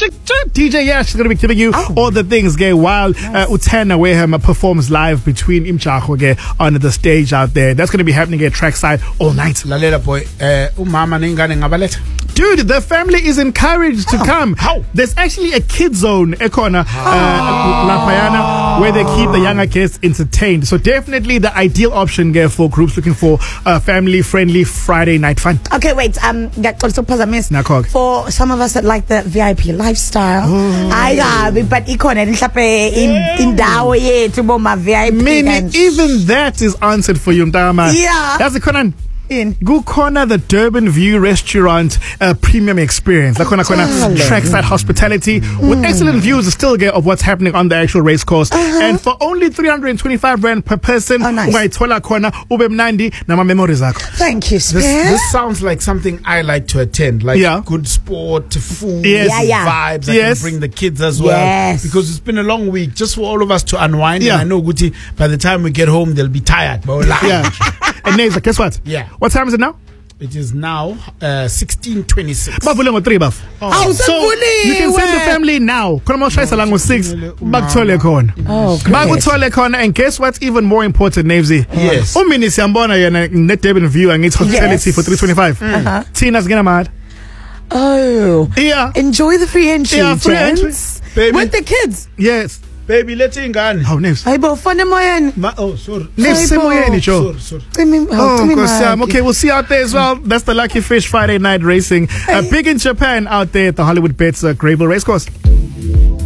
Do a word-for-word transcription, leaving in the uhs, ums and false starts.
D J Yash is going to be giving you oh. all the things gay while nice. uh, Utena Weham performs live between Imchacho gay on the stage out there. That's going to be happening at Trackside all night. Lalela boy, uh, umama nengane ngabaleta. Dude, the family is encouraged to How? come. How? There's actually a kid zone, Ekona, uh, La Payana, where they keep the younger kids entertained. So definitely the ideal option there for groups looking for a family-friendly Friday night fun. Okay, wait. Um, for some of us that like the V I P lifestyle, oh. I have, but Ekona in in Dawo ye to my V I P. Meaning even that is answered for you, Mtama. Yeah. That's the Conan. In Gukona, the Durban View Restaurant uh, premium experience. Like Kona Trackside hospitality mm. with excellent views still get of what's happening on the actual race course. Uh-huh. And for only three hundred twenty-five rand per person, oh, nice. Thank you, Spare. This, this sounds like something I like to attend. Like yeah. good sport, food, yes. yeah, yeah. vibes. I yes. can bring the kids as well. Yes. Because it's been a long week just for all of us to unwind. Yeah. And I know Guti, by the time we get home, they'll be tired. Yeah. And Neza, guess what? Yeah. What time is it now? It is now uh, sixteen twenty-six. Oh. three, buff. Oh, so you can send the family now. Kono try salang with six. Bagtole kon. Oh, great. Bagtole kon. And guess what's even more important, Nevzi? Yes. Umini siyambona yena net Durban View and its hospitality yes. for three twenty-five. Mm. Uh-huh. Tina's gonna mad. Oh. Yeah. Enjoy the free entry. Yeah, free entry. Baby. With the kids. Yes. Baby, let's in gun. How Nevs? Ay bo fun moyen. Oh, sorry. Nevs moyen show. Sorry, sorry. Oh, oh okay, we'll see you out there as well. That's the Lucky Fish Friday Night Racing. Uh, big in Japan out there at the Hollywood Bets uh, Grable Racecourse.